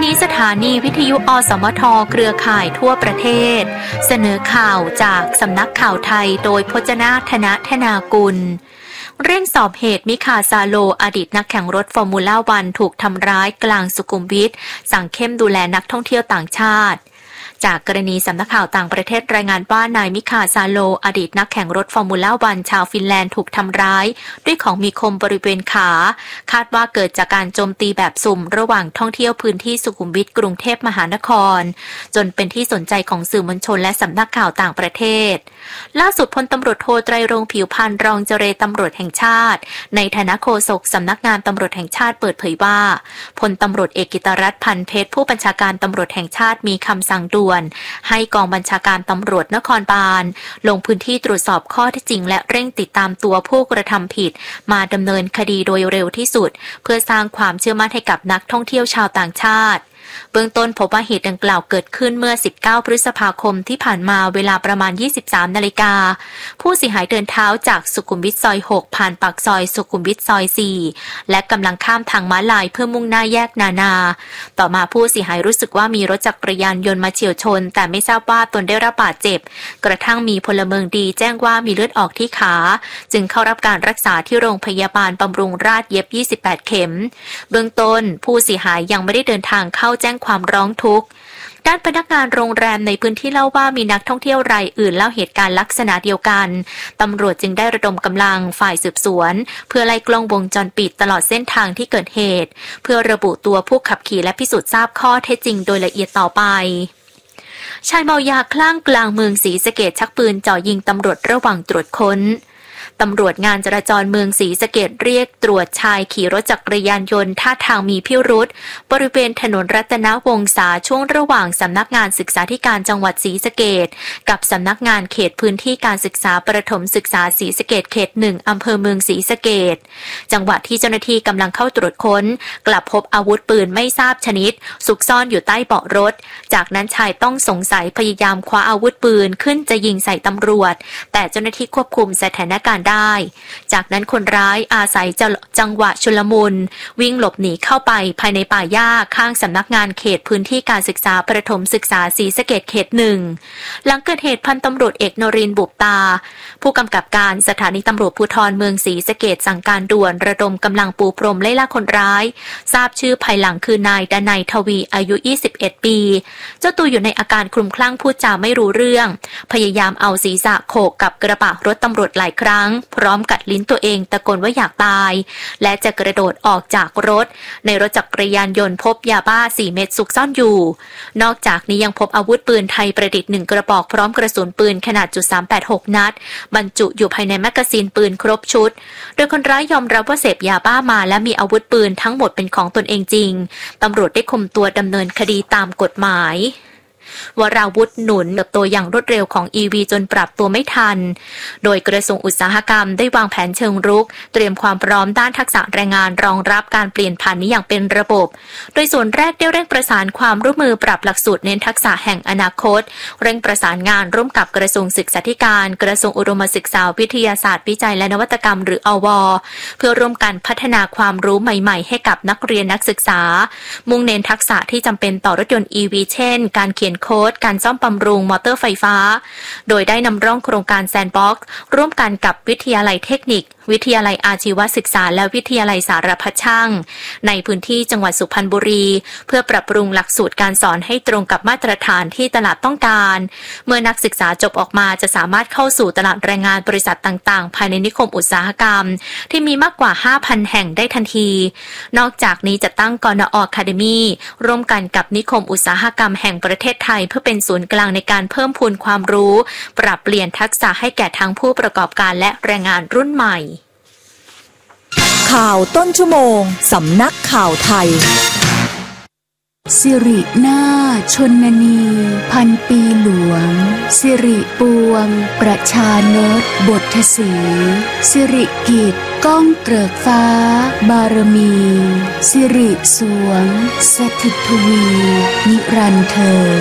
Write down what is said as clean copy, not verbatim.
นี้สถานีวิทยุอสมทเครือข่ายทั่วประเทศเสนอข่าวจากสำนักข่าวไทยโดยพจนาธนธนากุลเร่งสอบเหตุมิคาซาโลอดีตนักแข่งรถฟอร์มูล่าวันถูกทำร้ายกลางสุขุมวิทสั่งเข้มดูแลนักท่องเที่ยวต่างชาติจากกรณีสำนักข่าวต่างประเทศรายงานว่านายมิคาซาโลอดีตนักแข่งรถฟอร์มูล่าวันชาวฟินแลนด์ถูกทำร้ายด้วยของมีคมบริเวณขาคาดว่าเกิดจากการโจมตีแบบสุ่มระหว่างท่องเที่ยวพื้นที่สุขุมวิทกรุงเทพมหานครจนเป็นที่สนใจของสื่อมวลชนและสำนักข่าวต่างประเทศล่าสุดพลตำรวจโทไตรรงค์ผิวพรรณรองเจรตำรวจแห่งชาติในฐานะโฆษกสำนักงานตำรวจแห่งชาติเปิดเผยว่าพลตำรวจเอกกิตรัตน์พันเพชรผู้บัญชาการตำรวจแห่งชาติมีคำสั่งด่วนให้กองบัญชาการตำรวจนครบาลลงพื้นที่ตรวจสอบข้อเท็จจริงและเร่งติดตามตัวผู้กระทำผิดมาดำเนินคดีโดยเร็วที่สุดเพื่อสร้างความเชื่อมั่นให้กับนักท่องเที่ยวชาวต่างชาติเบื้องต้นพบว่าเหตุดังกล่าวเกิดขึ้นเมื่อ19พฤษภาคมที่ผ่านมาเวลาประมาณ 23 นาฬิกาผู้เสียหายเดินเท้าจากสุขุมวิทซอย 6 ผ่านปากซอยสุขุมวิทซอย 4 และกำลังข้ามทางม้าลายเพื่อมุ่งหน้าแยกนานาต่อมาผู้เสียหายรู้สึกว่ามีรถจักรยานยนต์มาเฉี่ยวชนแต่ไม่ทราบว่าตนได้รับบาดเจ็บกระทั่งมีพลเมืองดีแจ้งว่ามีเลือดออกที่ขาจึงเข้ารับการรักษาที่โรงพยาบาลบำรุงราษฎร์เย็บ28เข็มเบื้องต้นผู้เสียหายยังไม่ได้เดินทางเข้าแจ้งความร้องทุกข์ด้านพนักงานโรงแรมในพื้นที่เล่าว่ามีนักท่องเที่ยวรายอื่นเล่าเหตุการณ์ลักษณะเดียวกันตำรวจจึงได้ระดมกำลังฝ่ายสืบสวนเพื่อไล่กล้องวงจรปิดตลอดเส้นทางที่เกิดเหตุเพื่อระบุตัวผู้ขับขี่และพิสูจน์ทราบข้อเท็จจริงโดยละเอียดต่อไปชายเมายาคลั่งกลางเมืองศรีสะเกษชักปืนจ่อยิงตำรวจระหว่างตรวจค้นตำรวจงานจราจรเมืองศรีสะเกษเรียกตรวจชายขี่รถจักรยานยนต์ท่าทางมีพิรุธบริเวณถนนรัตนวงศาช่วงระหว่างสำนักงานศึกษาธิการจังหวัดศรีสะเกษกับสำนักงานเขตพื้นที่การศึกษาประถมศึกษาศรีสะเกษเขต 1อำเภอเมืองศรีสะเกษจังหวะที่เจ้าหน้าที่กำลังเข้าตรวจค้นกลับพบอาวุธปืนไม่ทราบชนิดซุกซ่อนอยู่ใต้เบาะรถจากนั้นชายต้องสงสัยพยายามคว้าอาวุธปืนขึ้นจะยิงใส่ตำรวจแต่เจ้าหน้าที่ควบคุมสถานการณ์ได้จากนั้นคนร้ายอาศัยจังหวะชุลมุนวิ่งหลบหนีเข้าไปภายในป่าหญ้าข้างสำนักงานเขตพื้นที่การศึกษาประถมศึกษาศรีสะเกษเขต 1หลังเกิดเหตุพันตำรวจเอกนรินทร์บุบตาผู้กำกับการสถานีตำรวจภูธรเมืองศรีสะเกษสั่งการด่วนระดมกำลังปูพรมไล่ล่าคนร้ายทราบชื่อภายหลังคือนายดนัยทวีอายุ21ปีเจ้าตัวอยู่ในอาการคลุ้มคลั่งพูดจาไม่รู้เรื่องพยายามเอาศีรษะโขกกับกระบะรถตำรวจหลายครั้งพร้อมกัดลิ้นตัวเองตะโกนว่าอยากตายและจะกระโดดออกจากรถในรถจักรยานยนต์พบยาบ้า4 เม็ดซุกซ่อนอยู่นอกจากนี้ยังพบอาวุธปืนไทยประดิษฐ์1กระบอกพร้อมกระสุนปืนขนาด.386 นัดบรรจุอยู่ภายในแมกกาซีนปืนครบชุดโดยคนร้ายยอมรับว่าเสพยาบ้ามาและมีอาวุธปืนทั้งหมดเป็นของตนเองจริงตำรวจได้คุมตัวดำเนินคดีตามกฎหมายวราวุธหนุนเติบโตอย่างรวดเร็วของ EV จนปรับตัวไม่ทันโดยกระทรวงอุตสาหกรรมได้วางแผนเชิงรุกเตรียมความพร้อมด้านทักษะแรงงานรองรับการเปลี่ยนผ่านนี้อย่างเป็นระบบโดยส่วนแรกได้เร่งประสานความร่วมมือปรับหลักสูตรเน้นทักษะแห่งอนาคตเร่งประสานงานร่วมกับกระทรวงศึกษาธิการกระทรวงอุดมศึกษาวิทยาศาสตร์วิจัยและนวัตกรรมหรืออว.เพื่อร่วมกันพัฒนาความรู้ใหม่ๆให้กับนักเรียนนักศึกษามุ่งเน้นทักษะที่จำเป็นต่อรถยนต์ EV เช่นการเขียนโค้ดการซ่อมบำรุงมอเตอร์ไฟฟ้าโดยได้นำร่องโครงการแซนด์บ็อกซ์ร่วมกันกับวิทยาลัยเทคนิควิทยาลัยอาชีวศึกษาและวิทยาลัยสารพัดช่างในพื้นที่จังหวัดสุพรรณบุรีเพื่อปรับปรุงหลักสูตรการสอนให้ตรงกับมาตรฐานที่ตลาดต้องการเมื่อนักศึกษาจบออกมาจะสามารถเข้าสู่ตลาดแรงงานบริษัทต่างๆภายในนิคมอุตสาหกรรมที่มีมากกว่า 5,000 แห่งได้ทันทีนอกจากนี้จะตั้งกนอ.อะคาเดมีร่วมกันกับนิคมอุตสาหกรรมแห่งประเทศไทยเพื่อเป็นศูนย์กลางในการเพิ่มพูนความรู้ปรับเปลี่ยนทักษะให้แก่ทั้งผู้ประกอบการและแรงงานรุ่นใหม่ข่าวต้นชั่วโมงสำนักข่าวไทยสิรินาชนนีพันปีหลวงสิริปวงประชานตบทสีสิริกิจก้องเกริกฟ้าบารมีสิริสวงสถิตทวีนิรันดร์เธอ